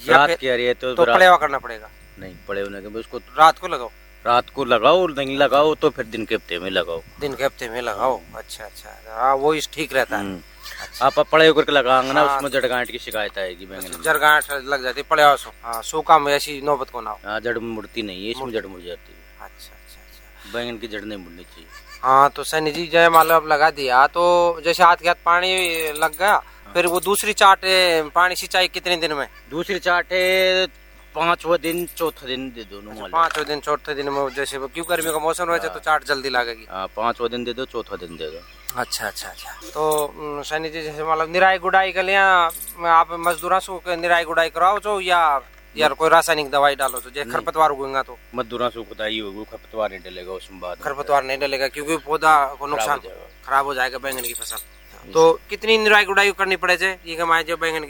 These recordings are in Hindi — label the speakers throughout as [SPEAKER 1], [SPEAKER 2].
[SPEAKER 1] रात की आ रही है तो
[SPEAKER 2] पड़े हुआ करना पड़ेगा।
[SPEAKER 1] नहीं पड़े होने के उसको
[SPEAKER 2] रात को लगाओ,
[SPEAKER 1] रात को लगाओ, नहीं लगाओ तो फिर दिन के हफ्ते में लगाओ।
[SPEAKER 2] दिन के हफ्ते में लगाओ। अच्छा अच्छा, हाँ वो इस ठीक रहता है। अच्छा।
[SPEAKER 1] आप पड़े होकर के लगाएंगे ना,
[SPEAKER 2] हाँ,
[SPEAKER 1] उसमें जड़ गांठ की शिकायत आएगी बैंगन में।
[SPEAKER 2] जड़ गांठ लग जाती पड़े हुआ। हाँ, सूखा में ऐसी नौबत को ना हो।
[SPEAKER 1] हाँ, जड़ मुड़ती नहीं है, इसमें जड़ मुड़ जाती है।
[SPEAKER 2] अच्छा अच्छा अच्छा,
[SPEAKER 1] बैंगन की जड़ नहीं मुड़नी चाहिए।
[SPEAKER 2] हाँ तो सैनी जी जय मान लो अब लगा दिया तो जैसे हाथ के हाथ पानी लग गया, फिर वो दूसरी चाट पानी सिंचाई कितने दिन में?
[SPEAKER 1] दूसरी चाट है 5वां दिन, चौथा दिन दे दो।
[SPEAKER 2] 5वें दिन चौथे दिन में, जैसे क्यों गर्मी का मौसम रहे तो चाट जल्दी लगेगी।
[SPEAKER 1] हाँ, 5वां दिन दे दो, चौथा दिन दे दो।
[SPEAKER 2] अच्छा अच्छा अच्छा। तो सैनी जी जैसे मतलब निराई गुड़ाई के लिए आप मजदूरा से निराई गुड़ाई कराओ जो, या यार कोई रासायनिक दवाई डालो तो जैसे खरपतवार उगेगा तो?
[SPEAKER 1] मजदूरा से खुदाई होगी, खरपतवार नहीं डलेगा उसमें बाद में।
[SPEAKER 2] खरपतवार नहीं डलेगा क्योंकि पौधा को नुकसान खराब हो जाएगा बैंगन की फसल। तो कितनी निराई गुड़ाई करनी पड़े ये कमाए जो बैंगन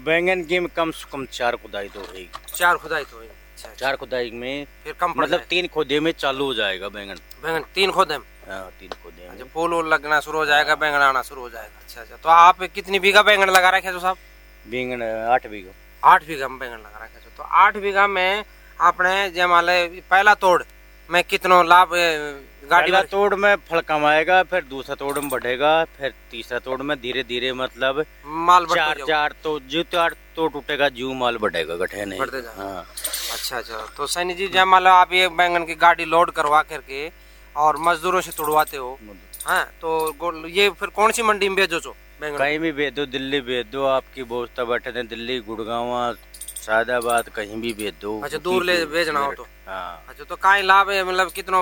[SPEAKER 2] की में
[SPEAKER 1] कम से कम 4 खुदाई तो होगी।
[SPEAKER 2] 4 खुदाई तो होगी।
[SPEAKER 1] 4 खुदाई में
[SPEAKER 2] फिर कम
[SPEAKER 1] मतलब 3 खोदे में चालू हो जाएगा बैंगन।
[SPEAKER 2] 3 खोदे में?
[SPEAKER 1] हाँ, 3 खोदे में।
[SPEAKER 2] जब फूल वूल लगना शुरू हो जाएगा, बैंगन आना शुरू हो जाएगा। अच्छा अच्छा, तो आप कितनी बीघा बैंगन लगा रखे तो साहब?
[SPEAKER 1] बैंगन 8 बीघा।
[SPEAKER 2] 8 बीघा में बैंगन लगा रखे तो 8 बीघा में आपने जय मान ले पहला तोड़ में कितना लाभ गाड़ी
[SPEAKER 1] पहला तोड़ में फल कमाएगा, फिर दूसरा तोड़ में बढ़ेगा, फिर तीसरा तोड़ में धीरे धीरे मतलब
[SPEAKER 2] माल
[SPEAKER 1] 4 तो जो 4 तो टूटेगा, जू माल बढ़ेगा, गठे नहीं।
[SPEAKER 2] हाँ। अच्छा अच्छा, तो सैनी जी जय मान लो आप ये बैंगन की गाड़ी लोड करवा करके और मजदूरों से तुड़वाते हो, हाँ, तो ये फिर कौन सी मंडी में भेजो?
[SPEAKER 1] कहीं भी भेज दो, दिल्ली भेज दो, आपकी बोस्ता बैठे थे दिल्ली, गुड़गांव, शादाबाद, कहीं भी भेज दो।
[SPEAKER 2] अच्छा, दूर ले भेजना हो तो?
[SPEAKER 1] हाँ।
[SPEAKER 2] अच्छा, तो कहीं लाभ है मतलब कितना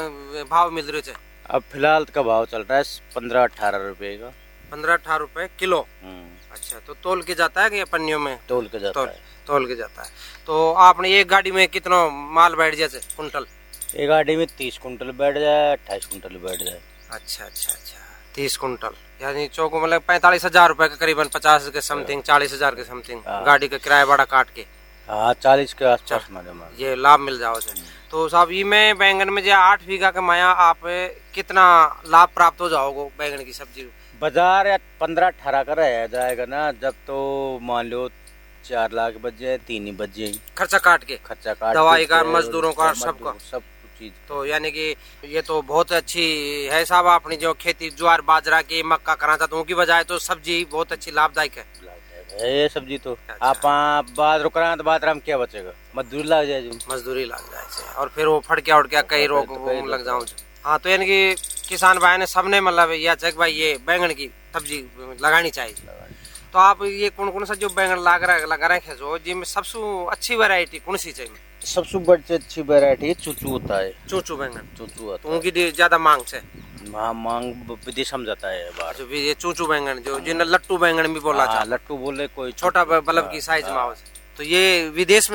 [SPEAKER 2] भाव मिल रहे थे?
[SPEAKER 1] अब फिलहाल का भाव चल रहा है 15-18 रुपए का।
[SPEAKER 2] 15-18 रुपए किलो? अच्छा, तो तोल के जाता है कि पन्नियों में?
[SPEAKER 1] तोल के जाता है।
[SPEAKER 2] तोल के जाता है। तो आपने एक गाड़ी में कितना माल बैठ जाए कुंटल?
[SPEAKER 1] एक गाड़ी में 30 कुंटल बैठ जाए, 28 कुंटल बैठ जाए।
[SPEAKER 2] अच्छा अच्छा अच्छा, 30 कुंटल यानी चौको मतलब 45,000 रुपए के करीबन, 50 के समथिंग, 40,000 के समथिंग गाड़ी का किराया भाड़ा काट के।
[SPEAKER 1] हाँ, 40 के आसपास
[SPEAKER 2] ये लाभ मिल जाओ। तो साहब ये में बैंगन में जो 8 बीघा का माया आप कितना लाभ प्राप्त हो जाओगे बैंगन की सब्जी?
[SPEAKER 1] बाजार 15-18 का रह जाएगा ना, जब तो मान लो 4 लाख बच जाए, 3 ही बच जाए
[SPEAKER 2] खर्चा काट के, दवाई का, मजदूरों का, सबका
[SPEAKER 1] सब चीज।
[SPEAKER 2] तो यानी कि ये तो बहुत अच्छी है साहब अपनी जो खेती ज्वार बाजरा की मक्का करना चाहते की बजाय तो सब्जी बहुत अच्छी लाभदायक है
[SPEAKER 1] ये सब्जी तो। अच्छा। आप बाजरा करा तो बाजरा में क्या बचेगा, मजदूरी लग जाए,
[SPEAKER 2] मजदूरी लग जाए और फिर वो फटकिया उड़ गया, कई रोग लग जाओ। हाँ, तो यानी कि किसान भाई ने सबने मतलब यह चाहिए भाई ये बैंगन की सब्जी लगानी चाहिए। तो आप ये कौन सा जो बैंगन लगा रखे जो जिनमें सबसे अच्छी वैरायटी कौन सी चाहिए? सबसे
[SPEAKER 1] बड़ी अच्छी वैरायटी चूचू होता है।
[SPEAKER 2] चूचू बैंगन?
[SPEAKER 1] चूचू होता
[SPEAKER 2] है। उनकी ज्यादा मांग से?
[SPEAKER 1] हाँ, मांग विदेश में जाता है बाहर।
[SPEAKER 2] जो ये चूचू बैंगन जो जिन्हें लट्टू बैंगन भी बोला जाता है।
[SPEAKER 1] लट्टू बोले कोई,
[SPEAKER 2] छोटा बल्ब की साइज में। तो ये विदेश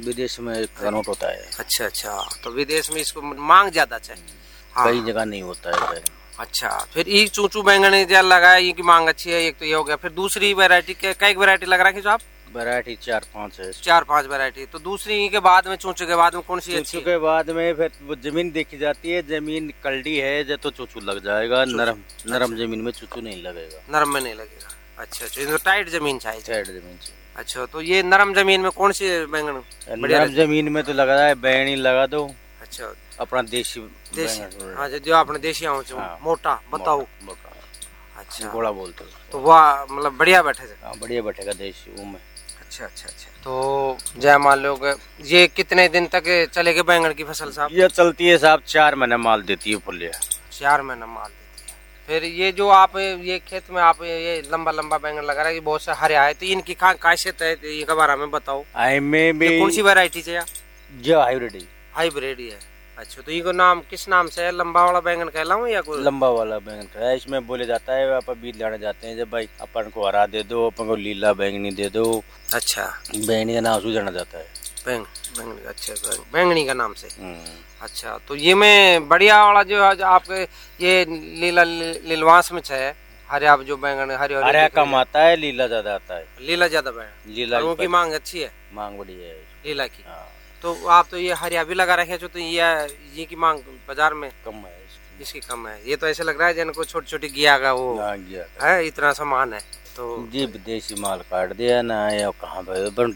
[SPEAKER 2] में
[SPEAKER 1] कन्वर्ट होता है।
[SPEAKER 2] अच्छा अच्छा, तो विदेश में इसको मांग ज्यादा चाहिए,
[SPEAKER 1] कई जगह नहीं होता है।
[SPEAKER 2] अच्छा, फिर ये चूचू बैंगन लगाया, ये की मांग अच्छी है, एक तो ये हो गया। फिर दूसरी वैरायटी कई वैरायटी लगा रखी जो आप?
[SPEAKER 1] वैरायटी 4-5 है।
[SPEAKER 2] 4-5 वैरायटी। तो दूसरी के बाद में चूचू के बाद में कौन सी अच्छी?
[SPEAKER 1] के बाद में फिर जमीन देखी जाती है, जमीन कल्डी है जो तो चूचू लग जाएगा। नरम जमीन में चूचू नहीं लगेगा।
[SPEAKER 2] नरम में नहीं लगेगा। अच्छा अच्छा, टाइट जमीन चाहिए।
[SPEAKER 1] टाइट जमीन चाहिए।
[SPEAKER 2] अच्छा, तो ये नरम जमीन में कौन सी बैंगन?
[SPEAKER 1] नरम जमीन में तो लग रहा है बैंगनी लगा दो।
[SPEAKER 2] अच्छा,
[SPEAKER 1] अपना देशी।
[SPEAKER 2] हाँ, जो अपने देशी मोटा बताओ। अच्छा,
[SPEAKER 1] घोड़ा बोलते
[SPEAKER 2] तो वह मतलब बढ़िया बैठेगा।
[SPEAKER 1] बढ़िया बैठेगा देशी में।
[SPEAKER 2] अच्छा अच्छा अच्छा, तो जय मान लो ये कितने दिन तक चलेगी बैंगन की फसल साहब?
[SPEAKER 1] ये चलती है साहब 4 महीना माल देती है फुल।
[SPEAKER 2] 4 महीना माल देती है। फिर ये जो आप ये खेत में आप ये लंबा लंबा बैंगन लगा रहे हैं, बहुत से हरे आए, तो इनकी खासियत है ये के बारे में बताओ।
[SPEAKER 1] में भी
[SPEAKER 2] कौन सी वैरायटी है?
[SPEAKER 1] जो हाइब्रिड
[SPEAKER 2] ही है। अच्छा, तो ये नाम किस नाम से है? लंबा वाला बैंगन कहलाऊं या कोई?
[SPEAKER 1] लंबा वाला बैंगन कहला है। इसमें बोले जाता है आप बीज लाने जाते हैं जब भाई अपन को हरा दे दो, अपन को लीला बैंगनी दे दो। अच्छा, बैंगनी का नाम जाना जाता है। बैंगनी। अच्छा, बैंगनी का नाम से। अच्छा, तो ये में बढ़िया वाला जो आपके ये लीलवास में है हरिया जो बैंगन हरिया कम आता है, लीला ज्यादा आता है।
[SPEAKER 2] लीला ज्यादा बैंगन, लीला की मांग अच्छी है।
[SPEAKER 1] मांग बढ़िया है
[SPEAKER 2] लीला की। तो आप तो ये हरिया भी लगा रखे हो, तो ये की मांग बाजार में
[SPEAKER 1] कम है,
[SPEAKER 2] इसकी कम है। ये तो ऐसे लग रहा है जिनको छोटी छोटी गिया का वो है, इतना सामान है। तो
[SPEAKER 1] जी विदेशी माल काट दिया ना, या कहाँ